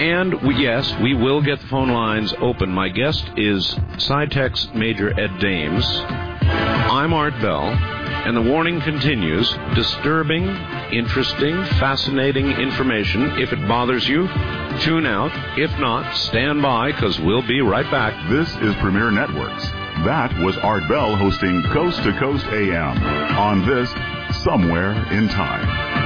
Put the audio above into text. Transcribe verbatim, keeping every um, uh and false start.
And, we, yes, we will get the phone lines open. My guest is SciTech's Major Ed Dames. I'm Art Bell, and the warning continues. Disturbing, interesting, fascinating information. If it bothers you, tune out. If not, stand by, because we'll be right back. This is Premier Networks. That was Art Bell hosting Coast to Coast A M on this Somewhere in Time.